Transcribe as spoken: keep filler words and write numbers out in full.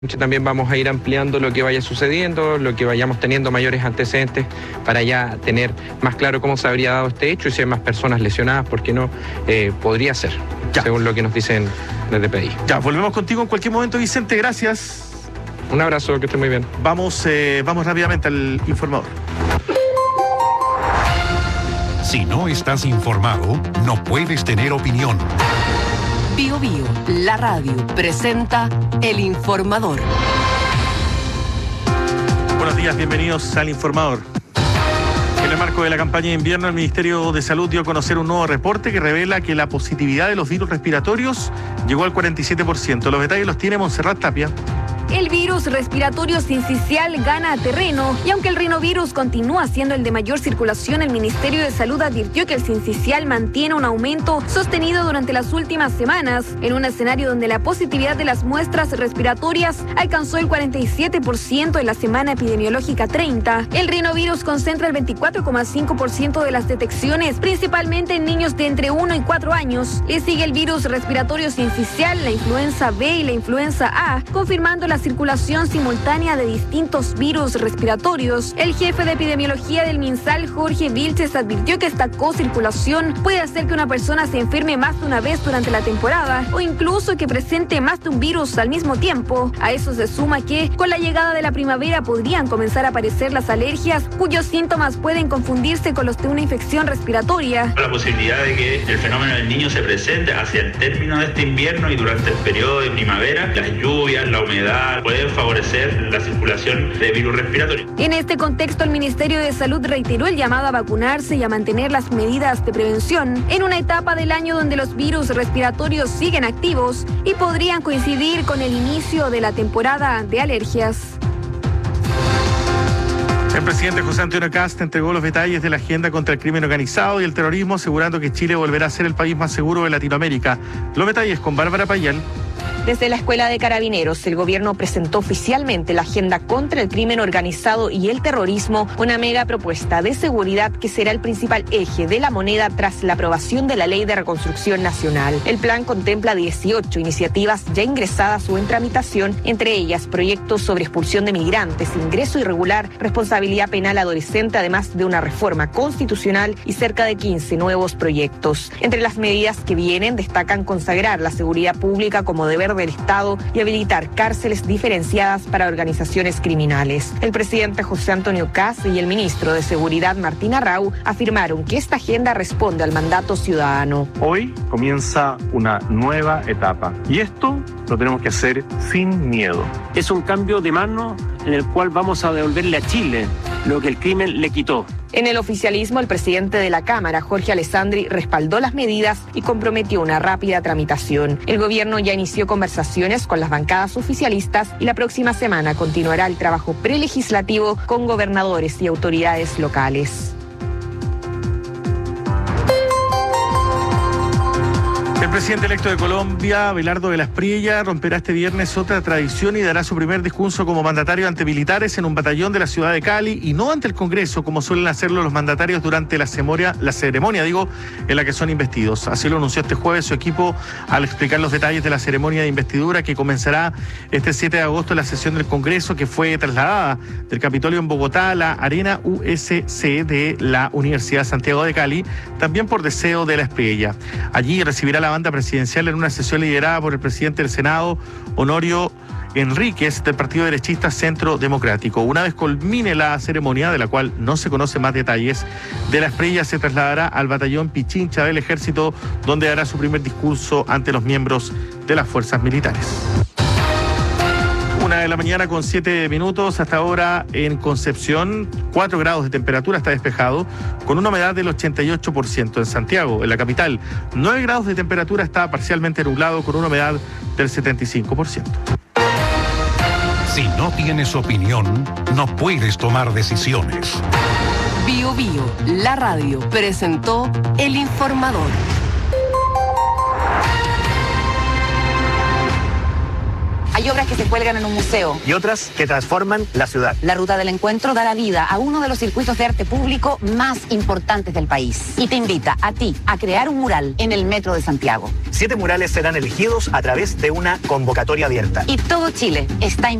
También vamos a ir ampliando lo que vaya sucediendo, lo que vayamos teniendo mayores antecedentes para ya tener más claro cómo se habría dado este hecho y si hay más personas lesionadas, porque no eh, podría ser, ya. Según lo que nos dicen desde P I. Ya, volvemos contigo en cualquier momento, Vicente, gracias. Un abrazo, que esté muy bien. Vamos, eh, vamos rápidamente al informador. Si no estás informado, no puedes tener opinión. Bio Bio, la radio, presenta El Informador. Buenos días, bienvenidos al Informador. En el marco de la campaña de invierno, el Ministerio de Salud dio a conocer un nuevo reporte que revela que la positividad de los virus respiratorios llegó al cuarenta y siete por ciento. Los detalles los tiene Montserrat Tapia. El virus respiratorio sincicial gana terreno y aunque el rinovirus continúa siendo el de mayor circulación, el Ministerio de Salud advirtió que el sincicial mantiene un aumento sostenido durante las últimas semanas, en un escenario donde la positividad de las muestras respiratorias alcanzó el cuarenta y siete por ciento en la semana epidemiológica treinta. El rinovirus concentra el veinticuatro coma cinco por ciento de las detecciones, principalmente en niños de entre uno y cuatro años. Le sigue el virus respiratorio sincicial, la influenza B y la influenza A, confirmando la circulación simultánea de distintos virus respiratorios. El jefe de epidemiología del MinSal, Jorge Vilches, advirtió que esta co-circulación puede hacer que una persona se enferme más de una vez durante la temporada o incluso que presente más de un virus al mismo tiempo. A eso se suma que con la llegada de la primavera podrían comenzar a aparecer las alergias, cuyos síntomas pueden confundirse con los de una infección respiratoria. La posibilidad de que el fenómeno del Niño se presente hacia el término de este invierno y durante el periodo de primavera, las lluvias, la humedad pueden favorecer la circulación de virus respiratorios. En este contexto, el Ministerio de Salud reiteró el llamado a vacunarse y a mantener las medidas de prevención en una etapa del año donde los virus respiratorios siguen activos y podrían coincidir con el inicio de la temporada de alergias. El presidente José Antonio Kast entregó los detalles de la agenda contra el crimen organizado y el terrorismo, asegurando que Chile volverá a ser el país más seguro de Latinoamérica. Los detalles con Bárbara Payán. Desde la Escuela de Carabineros, el gobierno presentó oficialmente la agenda contra el crimen organizado y el terrorismo, una mega propuesta de seguridad que será el principal eje de la moneda tras la aprobación de la Ley de Reconstrucción Nacional. El plan contempla dieciocho iniciativas ya ingresadas o en tramitación, entre ellas proyectos sobre expulsión de migrantes, ingreso irregular, responsabilidad penal adolescente, además de una reforma constitucional y cerca de quince nuevos proyectos. Entre las medidas que vienen destacan consagrar la seguridad pública como deber del Estado y habilitar cárceles diferenciadas para organizaciones criminales. El presidente José Antonio Kast y el ministro de Seguridad Martín Arrau afirmaron que esta agenda responde al mandato ciudadano. Hoy comienza una nueva etapa y esto lo tenemos que hacer sin miedo. Es un cambio de mano en el cual vamos a devolverle a Chile lo que el crimen le quitó. En el oficialismo, el presidente de la Cámara, Jorge Alessandri, respaldó las medidas y comprometió una rápida tramitación. El gobierno ya inició conversaciones con las bancadas oficialistas y la próxima semana continuará el trabajo prelegislativo con gobernadores y autoridades locales. El presidente electo de Colombia, Abelardo de las Priella, romperá este viernes otra tradición y dará su primer discurso como mandatario ante militares en un batallón de la ciudad de Cali y no ante el Congreso, como suelen hacerlo los mandatarios durante la ceremonia, la ceremonia, digo, en la que son investidos. Así lo anunció este jueves su equipo al explicar los detalles de la ceremonia de investidura que comenzará este siete de agosto en la sesión del Congreso, que fue trasladada del Capitolio en Bogotá a la Arena U S C de la Universidad Santiago de Cali, también por deseo de las Priella. Allí recibirá la banda presidencial en una sesión liderada por el presidente del Senado, Honorio Enríquez, del partido derechista Centro Democrático. Una vez culmine la ceremonia, de la cual no se conocen más detalles, de las Priella se trasladará al batallón Pichincha del Ejército, donde hará su primer discurso ante los miembros de las fuerzas militares. Una de la mañana con siete minutos, hasta ahora en Concepción, cuatro grados de temperatura, está despejado, con una humedad del ochenta y ocho por ciento. En Santiago, en la capital, nueve grados de temperatura, está parcialmente nublado, con una humedad del setenta y cinco por ciento. Si no tienes opinión, no puedes tomar decisiones. Bio Bio, la radio, presentó El Informador. Hay obras que se cuelgan en un museo. Y otras que transforman la ciudad. La Ruta del Encuentro dará vida a uno de los circuitos de arte público más importantes del país. Y te invita a ti a crear un mural en el Metro de Santiago. Siete murales serán elegidos a través de una convocatoria abierta. Y todo Chile está